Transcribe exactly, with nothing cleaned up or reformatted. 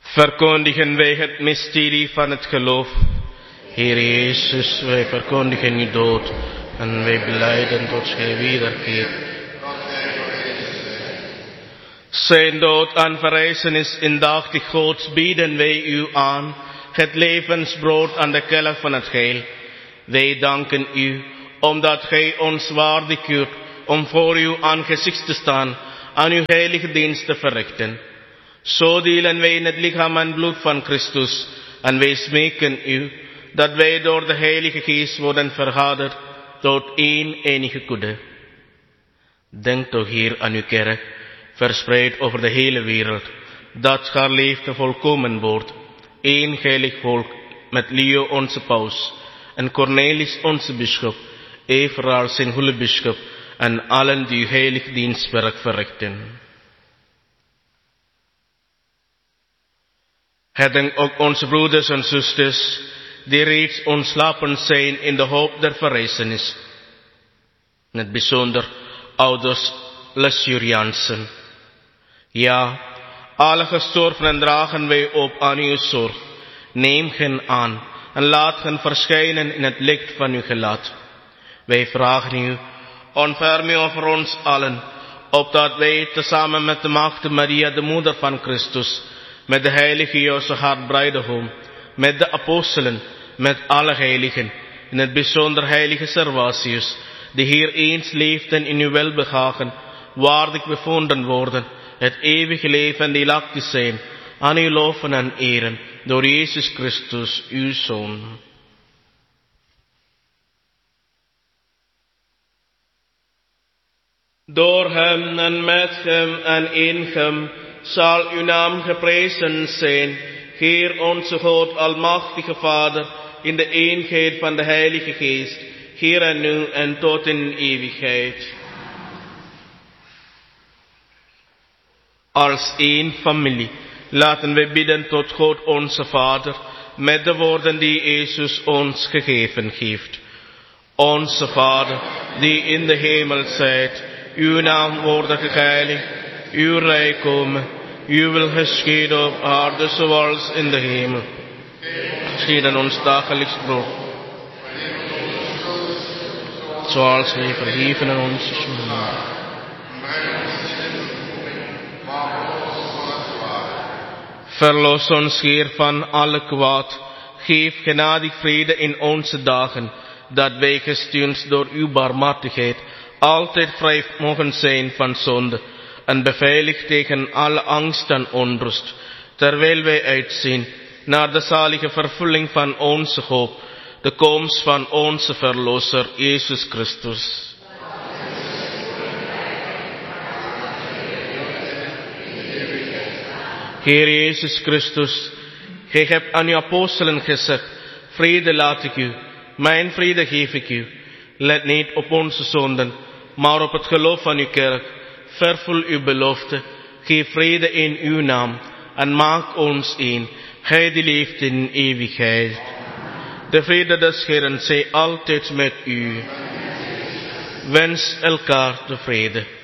Verkondigen wij het mysterie van het geloof. Heer Jezus, wij verkondigen uw dood en wij belijden tot gij wederkeert. Zijn dood en verrijzenis in dag die Gods bieden wij u aan, het levensbrood aan de kelk van het heil. Wij danken u, omdat gij ons waardig keurt om voor uw aangezicht te staan, aan uw heilige dienst te verrichten. Zo delen wij in het lichaam en bloed van Christus, en wij smeken u, dat wij door de Heilige Geest worden vergaderd tot één enige kudde. Denk toch hier aan uw kerk, verspreid over de hele wereld, dat haar leefde volkomen wordt, één heilig volk, met Leo onze paus, en Cornelis onze bisschop, evenals zijn huwelijksbisschop, en allen die uw heilig dienstwerk verrichten. Gedenk ook onze broeders en zusters, die reeds ontslapen zijn in de hoop der verrijzenis. In het bijzonder ouders Lesjuriansen. Ja, alle gestorvenen dragen wij op aan uw zorg. Neem hen aan en laat hen verschijnen in het licht van uw gelaat. Wij vragen u, ontferm u over ons allen, opdat wij tezamen met de Maagd Maria, de moeder van Christus, met de heilige Jozef haar bruidegom, met de apostelen, met alle heiligen, in het bijzonder heilige Servatius, die hier eens leefden in uw welbehagen, waardig bevonden worden, het eeuwige leven deelachtig zijn, aan u loven en eren, door Jezus Christus, uw Zoon. Door hem en met hem en in hem zal uw naam geprezen zijn, Heer onze God, almachtige Vader, in de eenheid van de Heilige Geest, hier en nu en tot in eeuwigheid. Als één familie laten we bidden tot God onze Vader, met de woorden die Jezus ons gegeven heeft. Onze Vader, die in de hemel zijt, uw naam worden geheiligd, uw rijk komen, uw wil geschieden op aarde zoals in de hemel. Geschieden ons dagelijks brood, zoals wij vergeven aan onze zonden. Verlos ons, Heer, van alle kwaad. Geef genadig vrede in onze dagen, dat wij gesteund door uw barmhartigheid altijd vrij mogen zijn van zonde en beveiligd tegen alle angst en onrust, terwijl wij uitzien naar de zalige vervulling van onze hoop, de komst van onze Verlosser, Jezus Christus. Heer Jezus Christus, gij hebt aan uw apostelen gezegd, vrede laat ik u, mijn vrede geef ik u. Let niet op onze zonden, maar op het geloof van uw kerk. Vervul uw belofte, geef vrede in uw naam en maak ons één, gij die leeft in eeuwigheid. De vrede des Heeren zij altijd met u. Wens elkaar de vrede.